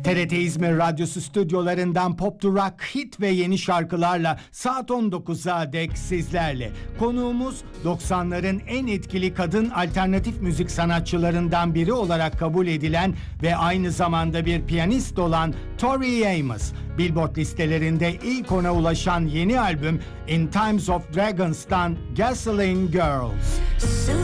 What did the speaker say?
TRT İzmir Radyosu stüdyolarından Pop to Rock hit ve yeni şarkılarla saat 19'a dek sizlerle. Konuğumuz 90'ların en etkili kadın alternatif müzik sanatçılarından biri olarak kabul edilen ve aynı zamanda bir piyanist olan Tori Amos. Billboard listelerinde ilk ona ulaşan yeni albüm In Times of Dragons'tan Gasoline Girls.